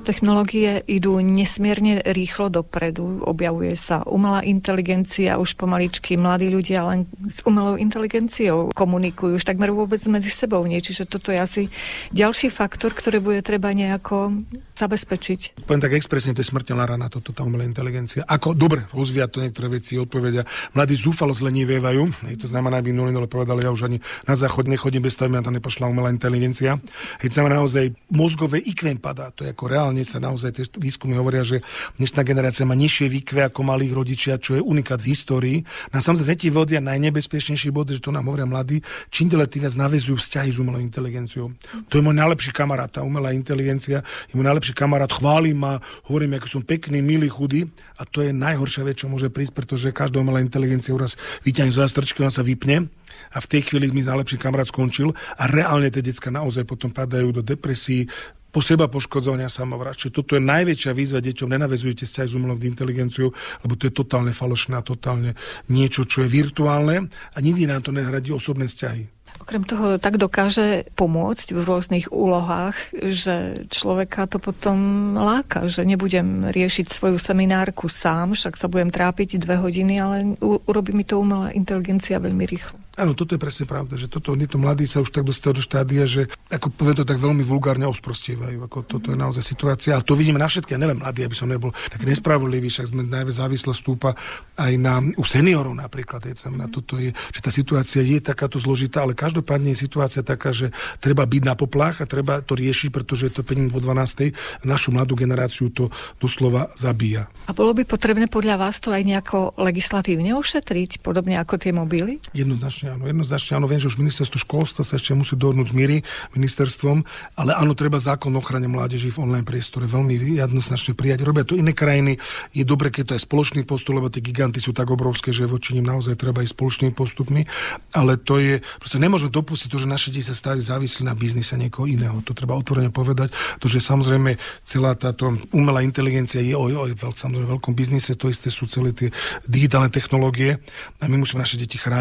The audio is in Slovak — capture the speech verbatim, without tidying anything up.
Technológie idú nesmierne rýchlo dopredu, objavuje sa umelá inteligencia, už pomaličky mladí ľudia len s umelou inteligenciou komunikujú, už takmer vôbec medzi sebou nie. Čiže toto je asi ďalší faktor, ktorý bude treba nejako zabezpečiť. Poviem tak expresne, to je smrteľná rana, toto, tá umelá inteligencia. Ako, dobre, rozvíjať to niektoré veci, odpovedia. Mladí zúfalo zlenivievajú, to znamená, aby minulý povedali, ja už ani na záchod nechodím bez toho, tam nepošla umelá inteligencia. Hej, to znamená, naozaj mozgové í kvé padá. To je ako reálne sa naozaj, tie výskumy hovoria, že dnešná generácia má nižšie í kvé ako malých rodičia, čo je unikát v histórii. Na samozrejme tretí bod je najnebezpečnejší bod, že to nám hovoria mladí, čím ďalej tým viac naväzujú vzťahy s umelou inteligenciou. To je môj najlepší kamarát, tá umelá inteligencia, je môj najlepší kamarát, chváli ma, hovorím, ako som pekný, milý, chudý, a to je najhoršia vec, čo môže prísť, pretože každá umelá inteligencia uraz vyťahne zo zástrčky, ona sa vypne. A v tej chvíli mi najlepší kamarát skončil a reálne tie decká naozaj potom padajú do depresií, po seba poškodzovania, samovražd. Čiže toto je najväčšia výzva deťom, nenaväzujete vzťahy s umelou inteligenciou, lebo to je totálne falošné a totálne niečo, čo je virtuálne a nikdy nám to nehradí osobné vzťahy. Okrem toho tak dokáže pomôcť v rôznych úlohách, že človeka to potom láka, že nebudem riešiť svoju seminárku sám, však sa budem trápiť dve hodiny, ale urobí mi to umelá inteligencia veľmi rýchlo. Áno, toto je presne pravda, že toto, títo mladí sa už tak dostali do štádia, že ako poviem to tak veľmi vulgárne osprostievajú. Ako toto je naozaj situácia. A to vidíme na všetky, a nielen mladí, aby som nebol taký nespravodlivý, však sme najviac závislosť stúpa aj na, u seniorov napríklad. Je, na toto je, že tá situácia je takáto zložitá, ale každopádne je situácia taká, že treba byť na poplach a treba to riešiť, pretože je to päť minút po dvanástej. Našu mladú generáciu to doslova zabíja. A bolo by potrebné podľa vás to aj nejako legislatívne ošetriť, podobne ako tie mobily? Jednoznačne áno, jednoznačne áno, viem, že už ministerstvo školstva sa ešte musí dohodnúť s míry ministerstvom, ale áno, treba zákon o ochrane mládeží v online priestore veľmi jednoznačne prijať. Robia to iné krajiny. Je dobre, keď to je spoločný postup, lebo tie giganty sú tak obrovské, že voči nim naozaj treba ísť spoločnými postupmi, ale to je, proste nemôžeme dopustiť to, že naše deti sa stávajú závislí na biznise niekoho iného. To treba otvorene povedať, to, že samozrejme celá táto umelá inteligencia je o, o, o samozrejme veľkom biznise, to isté sú celé tie digitálne technológie a my musíme naše deti chrániť.